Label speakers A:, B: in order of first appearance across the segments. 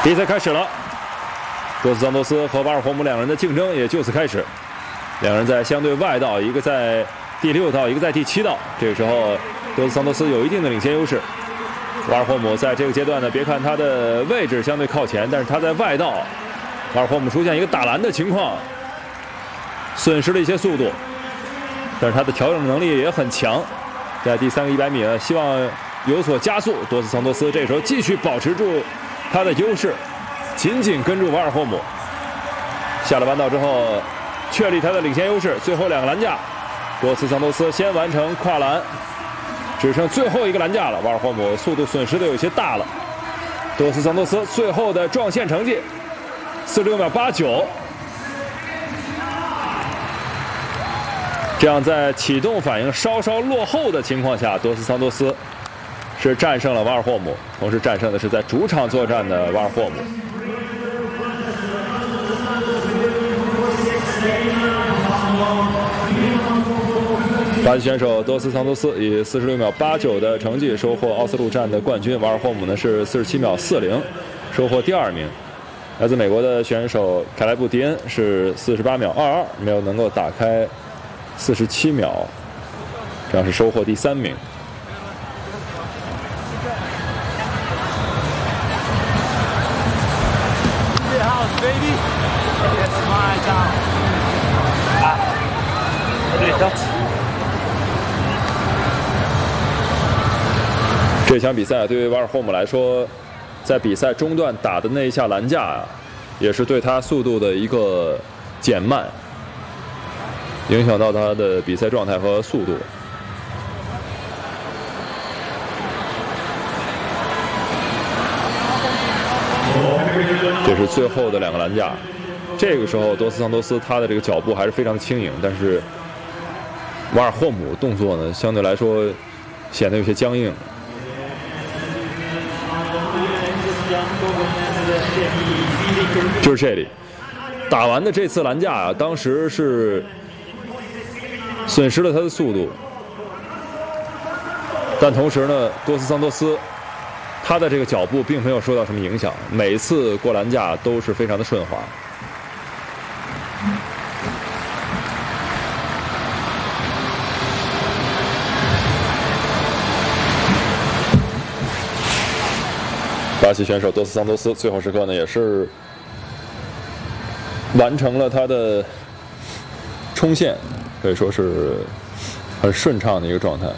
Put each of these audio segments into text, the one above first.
A: 比赛开始了，多斯桑托斯和瓦尔霍姆两人的竞争也就此开始。两人在相对外道，一个在第6道，一个在第7道。这个时候，多斯桑托斯有一定的领先优势。瓦尔霍姆在这个阶段呢，别看他的位置相对靠前，但是他在外道，瓦尔霍姆出现一个打篮的情况，损失了一些速度，但是他的调整能力也很强。在第3个100米呢，希望有所加速。多斯桑托斯这时候继续保持住他的优势，紧紧跟住瓦尔霍姆。下了弯道之后，确立他的领先优势。最后2个篮架，多斯桑托斯先完成跨栏，只剩最后1个篮架了。瓦尔霍姆速度损失的有些大了。多斯桑托斯最后的撞线成绩46秒89。这样在启动反应稍稍落后的情况下，多斯桑托斯是战胜了瓦尔霍姆，同时战胜的是在主场作战的瓦尔霍姆。巴西选手多斯桑托斯以46秒89的成绩收获奥斯陆站的冠军，瓦尔霍姆呢是47秒40，收获第2名。来自美国的选手凯莱布·迪恩是48秒22，没有能够打开47秒，这样是收获第3名。这场比赛对于瓦尔霍姆来说，在比赛中段打的那一下篮架啊，也是对他速度的一个减慢，影响到他的比赛状态和速度。这是最后的2个篮架。这个时候，多斯桑托斯他的这个脚步还是非常轻盈，但是瓦尔霍姆动作呢，相对来说显得有些僵硬。就是这里打完的这次篮架啊，当时是损失了他的速度，但同时呢，多斯桑托斯他的这个脚步并没有受到什么影响，每一次过篮架都是非常的顺滑。巴西选手多斯桑托斯最后时刻呢，也是完成了他的冲线，可以说是很顺畅的一个状态，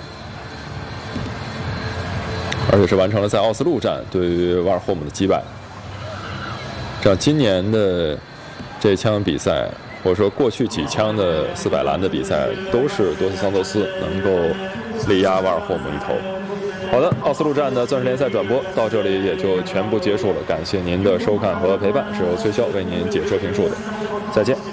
A: 而且是完成了在奥斯陆站对于瓦尔霍姆的击败。这样，今年的这枪比赛，或者说过去几枪的400栏的比赛，都是多斯桑托斯能够力压瓦尔霍姆一头。好的，奥斯陆站的钻石联赛转播到这里也就全部结束了，感谢您的收看和陪伴，是由崔骁为您解说评述的，再见。